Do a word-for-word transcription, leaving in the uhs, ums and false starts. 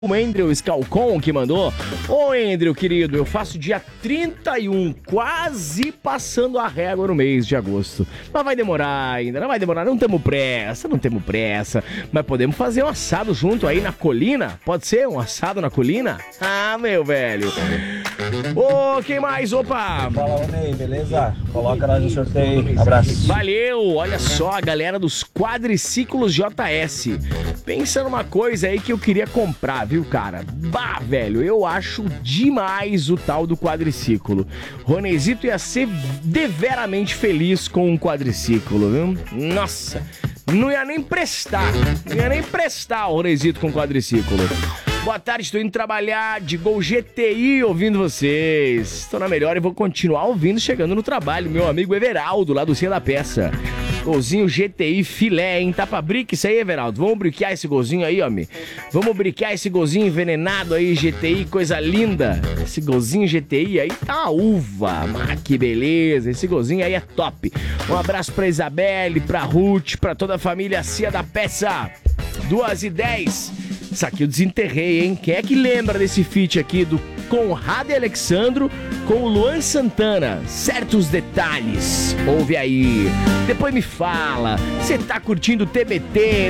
O Andrew Scalcon que mandou. Ô Andrew, querido, eu faço dia trinta e um, quase passando a régua no mês de agosto. Mas vai demorar ainda, não vai demorar, não temos pressa, não temos pressa. Mas podemos fazer um assado junto aí na colina? Pode ser um assado na colina? Ah, meu velho. Ô, quem mais? Opa! Fala, Ney, beleza? Coloca nós no sorteio. Abraço. Valeu! Olha só a galera dos quadriciclos J S. Pensa numa coisa aí que eu queria comprar, viu, cara? Bah, velho, eu acho demais o tal do quadriciclo. Ronezito ia ser deveramente feliz com um quadriciclo, viu? Nossa, não ia nem prestar. Não ia nem prestar o Ronezito com quadriciclo. Boa tarde, estou indo trabalhar de Gol G T I ouvindo vocês. Estou na melhor e vou continuar ouvindo chegando no trabalho. Meu amigo Everaldo, lá do Cia da Peça. Golzinho G T I filé, hein? Tá pra brique isso aí, Everaldo? Vamos briquear esse golzinho aí, homem. Vamos briquear esse golzinho envenenado aí, G T I, coisa linda. Esse golzinho G T I aí tá uma uva. Mas que beleza, esse golzinho aí é top. Um abraço pra Isabelle, pra Ruth, pra toda a família Cia da Peça. Duas e dez. Isso aqui eu desenterrei, hein? Quem é que lembra desse feat aqui do Conrado e Alexandro com o Luan Santana? Certos detalhes. Ouve aí. Depois me fala. Você tá curtindo o T B T